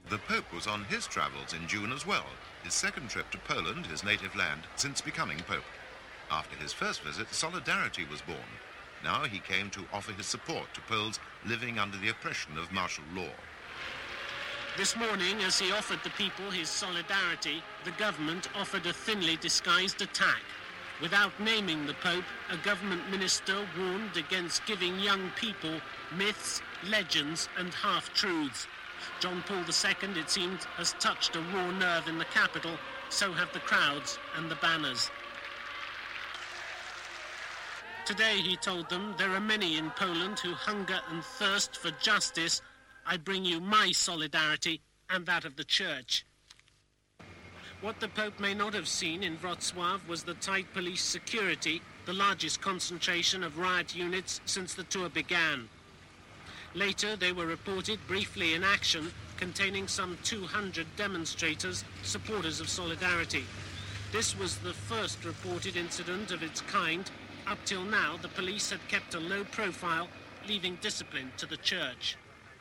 The Pope was on his travels in June as well, his second trip to Poland, his native land, since becoming Pope. After his first visit, Solidarity was born. Now he came to offer his support to Poles living under the oppression of martial law. This morning, as he offered the people his solidarity, the government offered a thinly disguised attack. Without naming the Pope, a government minister warned against giving young people myths, legends and half-truths. John Paul II, it seemed, has touched a raw nerve in the capital, so have the crowds and the banners. Today, he told them, there are many in Poland who hunger and thirst for justice. I bring you my solidarity and that of the Church. What the Pope may not have seen in Wrocław was the tight police security, the largest concentration of riot units since the tour began. Later, they were reported briefly in action, containing some 200 demonstrators, supporters of Solidarity. This was the first reported incident of its kind. Up till now, the police had kept a low profile, leaving discipline to the Church.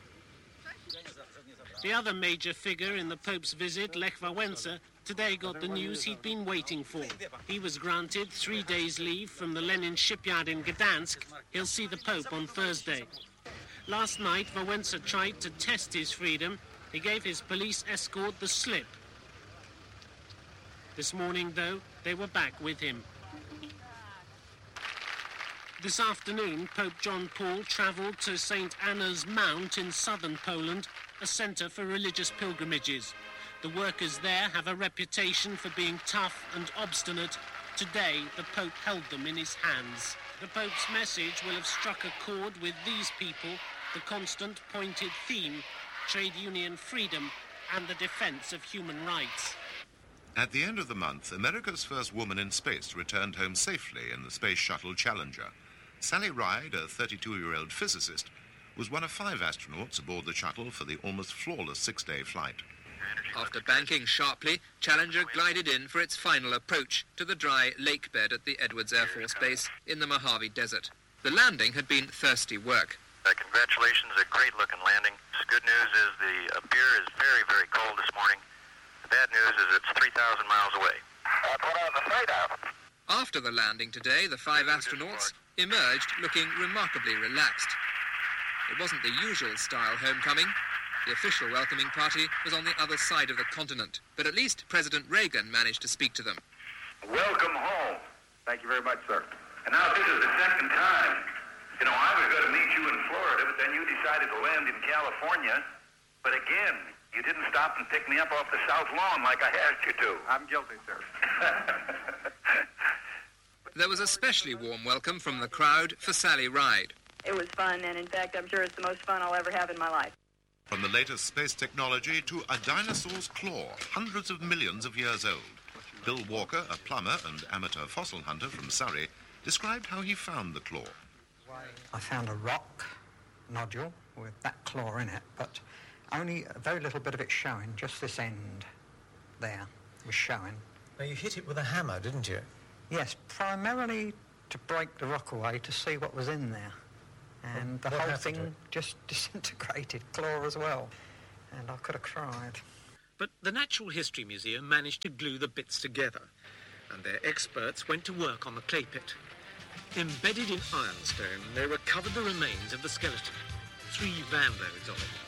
The other major figure in the Pope's visit, Lech Wałęsa, today got the news he'd been waiting for. He was granted 3 days' leave from the Lenin shipyard in Gdansk. He'll see the Pope on Thursday. Last night, Wałęsa tried to test his freedom. He gave his police escort the slip. This morning, though, they were back with him. This afternoon, Pope John Paul travelled to St. Anna's Mount in southern Poland, a centre for religious pilgrimages. The workers there have a reputation for being tough and obstinate. Today, the Pope held them in his hands. The Pope's message will have struck a chord with these people, the constant pointed theme, trade union freedom and the defence of human rights. At the end of the month, America's first woman in space returned home safely in the Space Shuttle Challenger. Sally Ride, a 32-year-old physicist, was one of 5 astronauts aboard the shuttle for the almost flawless 6-day flight. After banking sharply, Challenger glided in for its final approach to the dry lake bed at the Edwards Air Force Base in the Mojave Desert. The landing had been thirsty work. Congratulations, a great-looking landing. The good news is the beer is very, very cold this morning. The bad news is it's 3,000 miles away. That's what I was afraid of. After the landing today, the 5 astronauts emerged looking remarkably relaxed. It wasn't the usual style homecoming. The official welcoming party was on the other side of the continent, but at least President Reagan managed to speak to them. Welcome home. Thank you very much, sir. And now this is the second time. You know, I was going to meet you in Florida, but then you decided to land in California. But again, you didn't stop and pick me up off the South Lawn like I asked you to. I'm guilty, sir. There was a especially warm welcome from the crowd for Sally Ride. It was fun, and in fact, I'm sure it's the most fun I'll ever have in my life. From the latest space technology to a dinosaur's claw, hundreds of millions of years old. Bill Walker, a plumber and amateur fossil hunter from Surrey, described how he found the claw. I found a rock nodule with that claw in it, but only a very little bit of it showing, just this end there was showing. Now, you hit it with a hammer, didn't you? Yes, primarily to break the rock away to see what was in there. And the whole thing just disintegrated, claw as well. And I could have cried. But the Natural History Museum managed to glue the bits together, and their experts went to work on the clay pit. Embedded in ironstone, they recovered the remains of the skeleton, 3 van loads of it.